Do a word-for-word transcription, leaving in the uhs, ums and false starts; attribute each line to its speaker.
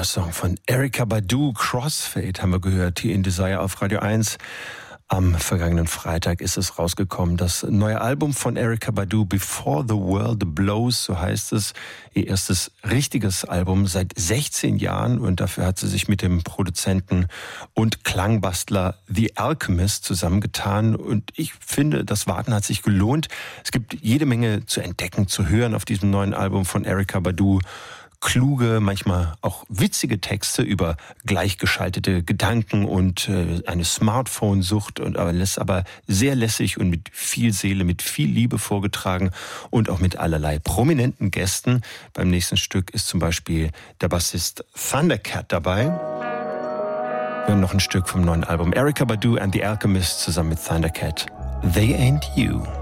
Speaker 1: neuer Song von Erykah Badu, Crossfade, haben wir gehört, hier in Desire auf Radio eins. Am vergangenen Freitag ist es rausgekommen, das neue Album von Erykah Badu, Before the World Blows, so heißt es. Ihr erstes richtiges Album seit sechzehn Jahren und dafür hat sie sich mit dem Produzenten und Klangbastler The Alchemist zusammengetan. Und ich finde, das Warten hat sich gelohnt. Es gibt jede Menge zu entdecken, zu hören auf diesem neuen Album von Erykah Badu. Kluge, manchmal auch witzige Texte über gleichgeschaltete Gedanken und äh, eine Smartphone-Sucht, und aber lässt aber sehr lässig und mit viel Seele, mit viel Liebe vorgetragen und auch mit allerlei prominenten Gästen. Beim nächsten Stück ist zum Beispiel der Bassist Thundercat dabei. Wir hören noch ein Stück vom neuen Album Erykah Badu and the Alchemist zusammen mit Thundercat. They Ain't You.